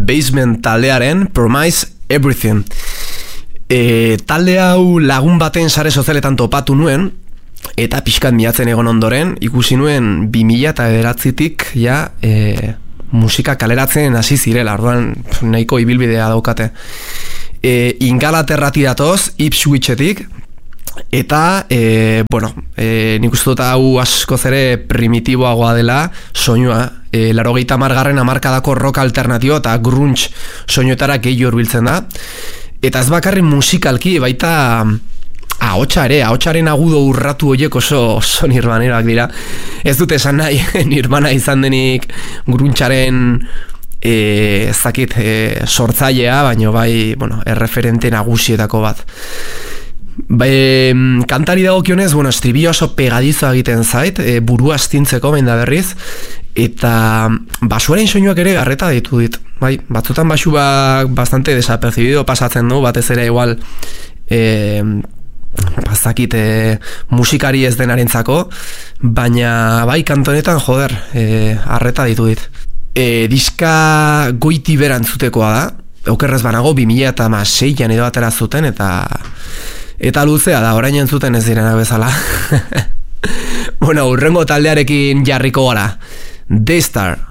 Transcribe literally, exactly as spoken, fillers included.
Basement taldearen Promise Everything. E, talde hau lagun baten sare sozialetan topatu nuen, eta pixkat miatzen egon ondoren, ikusi nuen bi mila bederatzitik ja, e, musika kaleratzen hasi zirela, orduan nahiko ibilbidea daukate. E, Ingalaterrati datoz, Ipswichetik, eta, e, bueno, e, nik uste dut hau askoz ere primitiboagoa dela soinua, e, laurogeita hamargarren hamarkadako rock alternatibo eta grunge soinuetara gehiago hurbiltzen da. Eta ez bakarrik musikalki, baita ahotsa ere, ahotsaren agudo urratu horiek oso, oso nirvanerak dira. Ez dut esan nahi, nirvana izan denik grungearen e, ez dakit e, sortzailea, baino bai, bueno, erreferente nagusietako bat. Bai, kantari dagokionez, bueno, estribillo oso pegadizo egiten zait, e, burua astintzeko behin da berriz, eta basuaren soinuak ere garreta ditu dit. Bai, batzutan basuak bastante desapercibido pasatzen du, batez ere igual e, bazakit e, musikari ez denarentzako, baina bai kantonetan joder, e, arreta ditu dit. E, diska goiti berantzutekoa da, okerrez banago bi mila hamaseian edo atera zuten, eta eta luzea da, orain entzuten ez direna bezala. Bueno, urrengo taldearekin jarriko gara. Daystar.